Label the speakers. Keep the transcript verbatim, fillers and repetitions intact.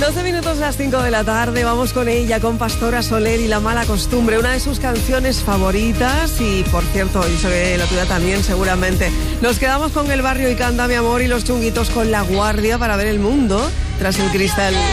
Speaker 1: doce minutos las cinco de la tarde, vamos con ella, con Pastora Soler y La Mala Costumbre, una de sus canciones favoritas y, por cierto, yo sé que la tuya también seguramente. Nos quedamos con El Barrio y Canta Mi Amor y Los Chunguitos con La Guardia para ver el mundo tras el cristal.